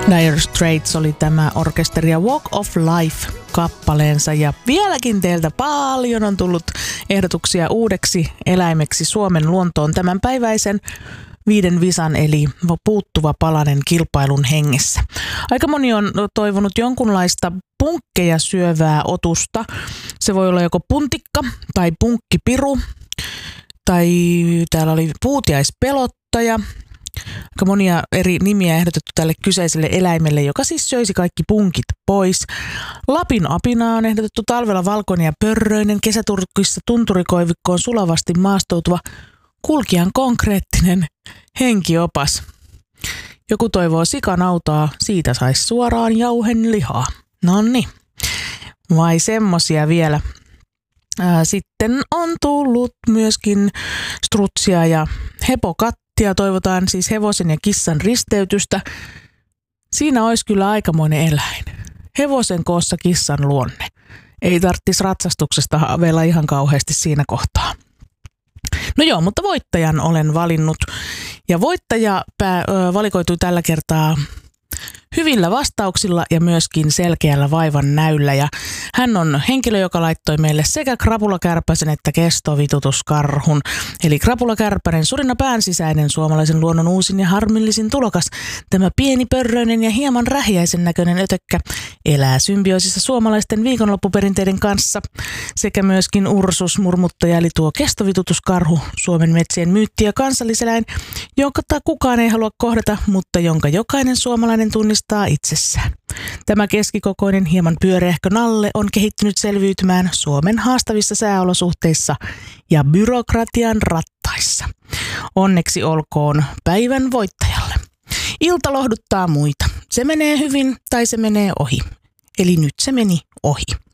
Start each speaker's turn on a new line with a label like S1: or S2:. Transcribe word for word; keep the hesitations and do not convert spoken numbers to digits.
S1: Dire Straits oli tämä orkesteri ja Walk of Life-kappaleensa. Ja vieläkin teiltä paljon on tullut ehdotuksia uudeksi eläimeksi Suomen luontoon tämänpäiväisen viiden visan eli puuttuva palanen kilpailun hengessä. Aika moni on toivonut jonkunlaista punkkeja syövää otusta. Se voi olla joko puntikka tai punkkipiru tai täällä oli puutiaispelottaja. Aika monia eri nimiä ehdotettu tälle kyseiselle eläimelle, joka siis söisi kaikki punkit pois. Lapin apina on ehdotettu talvella valkoinen ja pörröinen, kesäturkissa tunturikoivikkoon sulavasti maastoutuva, kulkijan konkreettinen henkiopas. Joku toivoo sikanautaa, siitä saisi suoraan jauhen lihaa. Nonni, vai semmosia vielä. Sitten on tullut myöskin strutsia ja hepokattia. Toivotaan siis hevosen ja kissan risteytystä. Siinä olisi kyllä aikamoinen eläin. Hevosen koossa kissan luonne. Ei tarvitsisi ratsastuksesta haaveilla ihan kauheasti siinä kohtaa. No joo, mutta voittajan olen valinnut. Ja voittaja pää, ö, valikoitui tällä kertaa hyvillä vastauksilla ja myöskin selkeällä vaivan näyllä. Ja hän on henkilö, joka laittoi meille sekä krapulakärpäsen että kestovitutuskarhun. Eli krapulakärpänen, surina päänsisäinen, suomalaisen luonnon uusin ja harmillisin tulokas. Tämä pieni, pörröinen ja hieman rähiäisen näköinen ötökkä elää symbioosissa suomalaisten viikonloppuperinteiden kanssa. Sekä myöskin Ursus, murmuttaja, eli tuo kestovitutuskarhu, Suomen metsien myytti ja kansalliseläin, jonka kukaan ei halua kohdata, mutta jonka jokainen suomalainen tunnistaa itsessään. Tämä keskikokoinen, hieman pyöreähkö nalle on kehittynyt selviytymään Suomen haastavissa sääolosuhteissa ja byrokratian rattaissa. Onneksi olkoon päivän voittajalle. Ilta lohduttaa muita. Se menee hyvin tai se menee ohi. Eli nyt se meni ohi.